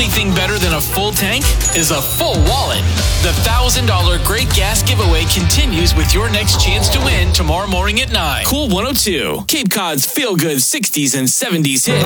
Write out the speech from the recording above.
only thing better than a full tank is a full wallet. The $1,000 Great Gas Giveaway continues with your next chance to win tomorrow morning at 9. Cool 102, Cape Cod's feel-good 60s and 70s hit.